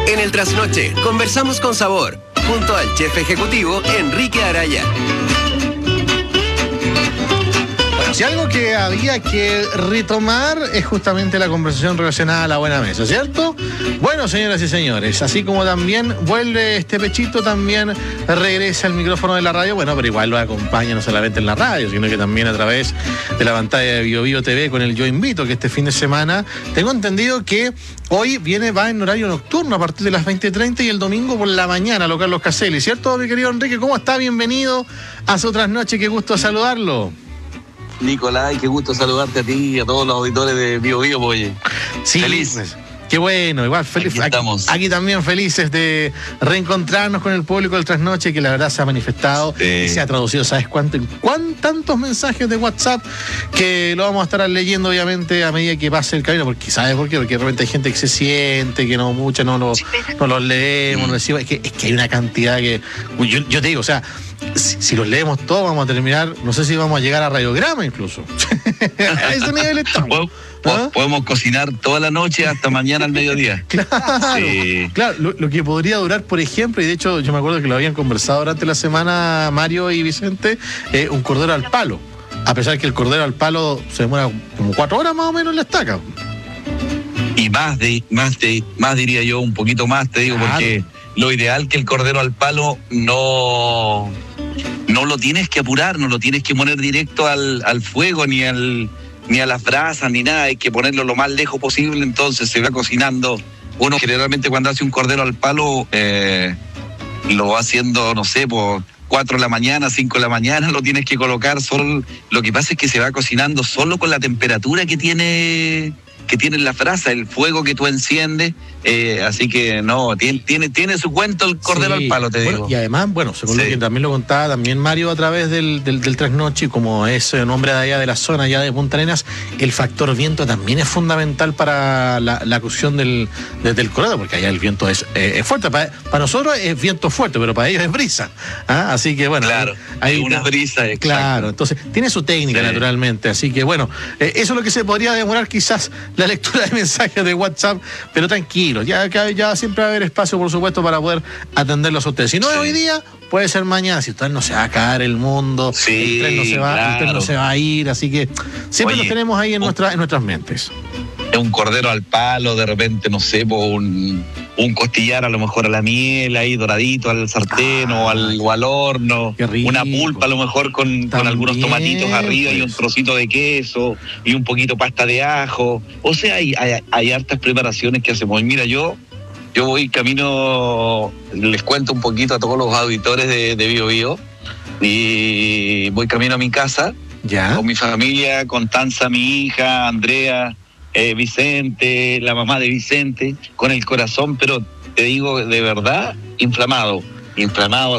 En el Trasnoche, conversamos con sabor, junto al chef ejecutivo Enrique Araya. Bueno, si algo que había que retomar es justamente la conversación relacionada a la buena mesa, ¿cierto? Bueno, señoras y señores, así como también vuelve este pechito, también regresa el micrófono de la radio, bueno, pero igual lo acompaña no solamente en la radio, sino que también a través de la pantalla de BioBio TV con el Yo Invito, que este fin de semana, tengo entendido que hoy va en horario nocturno a partir de las 20:30 y el domingo por la mañana, lo Carlos Caselli, ¿cierto, mi querido Enrique? ¿Cómo está? Bienvenido a su trasnoche, qué gusto saludarlo. Nicolás, qué gusto saludarte a ti y a todos los auditores de BioBio, oye. Sí, feliz. Pues, qué bueno, igual feliz. Aquí estamos. Aquí también felices de reencontrarnos con el público del Trasnoche, que la verdad se ha manifestado y se ha traducido, ¿sabes cuánto? Tantos mensajes de WhatsApp que lo vamos a estar leyendo, obviamente, a medida que pase el camino, porque ¿sabes por qué? Porque de repente hay gente que se siente, que no los leemos, no decimos, es que hay una cantidad que. Yo te digo, o sea, si los leemos todos, vamos a terminar, no sé si vamos a llegar a radiograma incluso. A ese nivel estamos. Podemos cocinar toda la noche hasta mañana al mediodía. Claro, sí. Claro, lo que podría durar, por ejemplo, y de hecho yo me acuerdo que lo habían conversado durante la semana Mario y Vicente, un cordero al palo. A pesar que el cordero al palo se demora como 4 horas más o menos en la estaca. Y más diría yo, un poquito más, te digo, claro. Porque lo ideal que el cordero al palo no lo tienes que apurar, no lo tienes que poner directo al fuego ni a las brasas ni nada, hay que ponerlo lo más lejos posible, entonces se va cocinando. Uno generalmente cuando hace un cordero al palo lo va haciendo, no sé, por 4 de la mañana, 5 de la mañana, lo tienes que colocar solo. Lo que pasa es que se va cocinando solo con la temperatura que tiene la brasa, el fuego que tú enciendes, así que no, tiene su cuento el cordero al palo, te digo. Y además, según lo que también lo contaba también Mario a través del Trasnoche, como es un hombre de allá de la zona, allá de Punta Arenas, el factor viento también es fundamental para la cocción del cordero, porque allá el viento es fuerte. Para nosotros es viento fuerte, pero para ellos es brisa. Así que bueno. Claro, hay una brisa, exacto. Claro, entonces tiene su técnica, sí, naturalmente. Así que bueno, eso es lo que se podría demorar quizás la lectura de mensajes de WhatsApp, pero tranquilo, ya siempre va a haber espacio, por supuesto, para poder atenderlos a ustedes. Si no es hoy día, puede ser mañana, si usted no se va a caer el mundo, el tren no se va a ir, así que siempre los tenemos ahí en nuestras mentes. Un cordero al palo, de repente, no sé, un costillar a lo mejor a la miel, ahí doradito al sartén o al horno, una pulpa a lo mejor con algunos tomatitos arriba, pues, y un trocito de queso y un poquito pasta de ajo. O sea, hay hartas preparaciones que hacemos. Y mira, yo voy camino, les cuento un poquito a todos los auditores de BioBio, y voy camino a mi casa, ¿ya? Con mi familia, con Tanza, mi hija, Andrea, Vicente, la mamá de Vicente, con el corazón, pero te digo de verdad, inflamado,